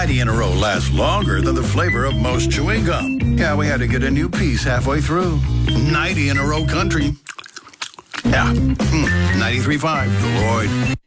90 in a row lasts longer than the flavor of most chewing gum. Yeah, we had to get a new piece halfway through. 90 in a row country. Yeah. 93.5, Deloitte.